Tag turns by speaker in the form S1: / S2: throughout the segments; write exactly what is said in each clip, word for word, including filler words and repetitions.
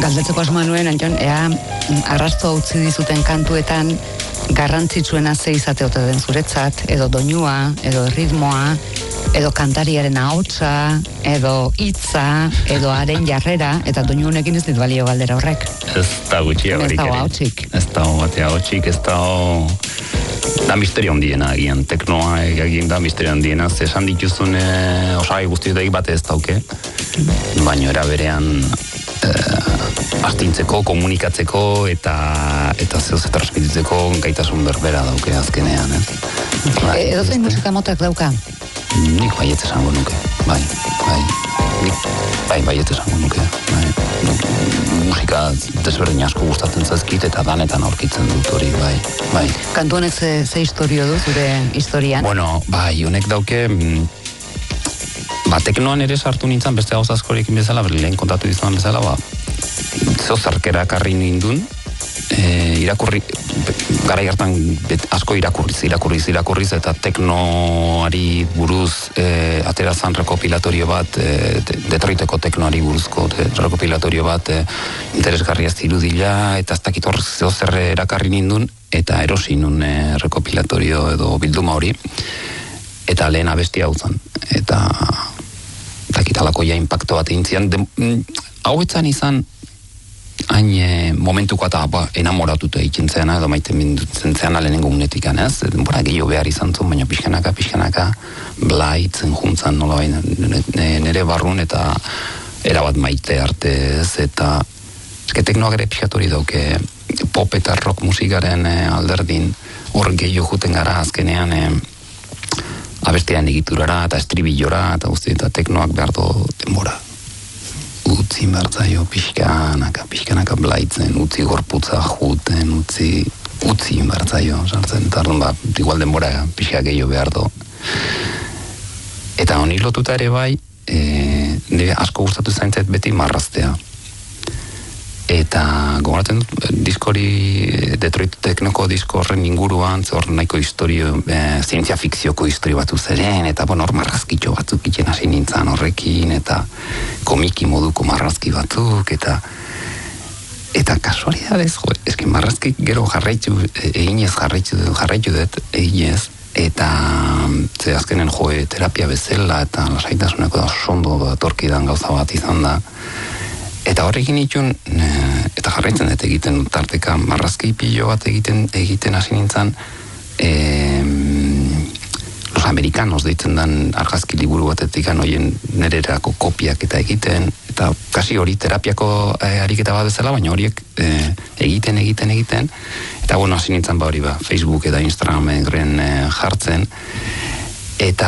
S1: galdetzeko asmoa nuen, Anton, ea arrasto utzi dizuten kantuetan garrantzitsuena ze izate ote den zuretzat, edo doinua, edo ritmoa, edo kantariaren ahotsa, edo hitza, edo haren jarrera, eta doinu honekin ez dit balio galdera horrek.
S2: Ez da gutxi horik.
S1: Ez da ahotsik.
S2: Ez da batea ahotsik, ez da da misterio handiena agian, teknoa egin da misterio handiena, ze esan dituzun e, osagai guztietak bate ez dauke, baina era berean e, astintzeko, komunikatzeko eta eta zehoz transmititzeko gaitasun berbera dauke azkenean, ez? Bai,
S1: e, edo zein musika motak dauka?
S2: Nik baiet esango nuke, bai, bai, nik bai baiet esango nuke, bai. Musika desberdin asko gustatzen zaizkit eta danetan aurkitzen dut hori, bai, bai.
S1: Kantu honek ze, ze historio du zure historian?
S2: Bueno, bai, honek dauke ba, teknoan ere sartu nintzen beste gauza askorekin bezala, lehen kontatu dizuan bezala, ba, zeo zarkera karri nindun, e, irakurri, garai hartan bet, asko irakurriz, irakurriz, irakurriz, eta teknoari buruz e, aterazan rekopilatorio bat, e, Detroiteko teknoari buruzko de, rekopilatorio bat e, interesgarria zirudila, eta ez dakit hor zeo zerre erakarri nindun, eta erosi nun e, rekopilatorio edo bilduma hori, eta lehen abestia hau zen, eta dakitalako ja impacto bat egin zian, hau etzan izan, hain e, momentuko eta ba, enamoratuta egiten zeana, edo maite mindutzen zeana lehenengo unetik, ez? Denbora gehiago behar izan zuen, baina pixkanaka, pixkanaka, blaitzen juntzan, nola baina, nire barrun, eta erabat maite artez, eta eske teknoak ere pixkat hori dauke, pop eta rock musikaren e, alderdin, hor gehiago juten gara azkenean, e, abestean egiturara, eta estribillora, eta guzti, eta teknoak behar du denbora. Utzi bertzaio pixkanaka, pixkanaka blaitzen, utzi gorputza juten, utzi, utzi bertzaio, sartzen, eta arduan, ba, igual denbora pixka gehiago behar du. Eta honi lotuta ere bai, e, nire asko gustatu zaintzet beti marraztea. Eta gogoratzen dut, diskori, Detroit Teknoko disko horren inguruan, hor nahiko historio, e, zientzia fikzioko historio batzu zeren, eta bon, hor marrazkitxo batzuk itzen hasi nintzen horrekin, eta komiki moduko marrazki batzuk, eta eta kasualidadez, jo, eski marrazki gero jarraitu, eginez jarraitu, jarraitu dut, eginez, eta ze azkenen jo, terapia bezala, eta lasaitasuneko da sondo datorkidan gauza bat izan da, eta horrekin itun, eta jarraitzen dut egiten tarteka marrazki pilo bat egiten egiten hasi nintzen, e, Los Americanos deitzen den argazki liburu batetik hoien nererako kopiak eta egiten, eta kasi hori terapiako e, ariketa bat bezala, baina horiek e, egiten, egiten, egiten, eta bueno, hasi nintzen ba hori ba, Facebook eta Instagramen e, jartzen, eta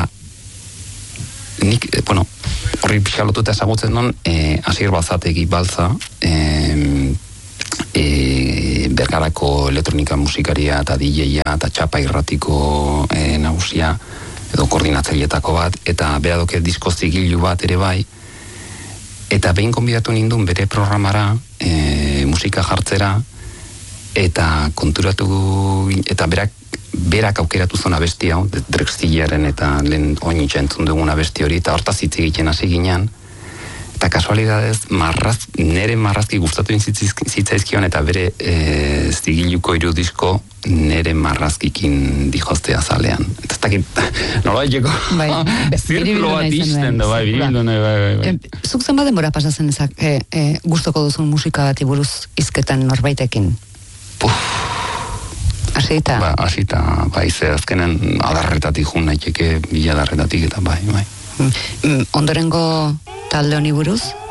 S2: nik, e, bueno, horri pixalotuta ezagutzen non, e, Asier Balzategi Balza, e, e, Bergarako elektronika musikaria eta D J-a eta txapa irratiko e, nagusia, edo koordinatzailetako bat, eta bera doke disko zigilu bat ere bai, eta behin konbidatu nindun bere programara, e, musika jartzera, eta konturatu, eta berak berak aukeratu zona abesti hau, Drextillaren eta lehen oinitza entzun dugun abesti hori, eta hortaz hitz egiten hasi ginean, eta kasualidadez, marraz, nere marrazki gustatu zitzaizkion, eta bere e, zigiluko irudizko nere marrazkikin dijoztea zalean. Eta ez dakit, nola etxeko,
S1: bai,
S2: zirkulo bat izten da, bai, biribildu nahi, bai, bai, bai.
S1: E, zuk zenba denbora pasatzen ezak, e, e, gustoko duzun musika bati buruz hizketan norbaitekin?
S2: Puf,
S1: Asita?
S2: Ba, asita, bai, ze azkenen adarretatik jun naiteke, bila adarretatik eta bai, bai.
S1: Mm, ondorengo talde honi buruz,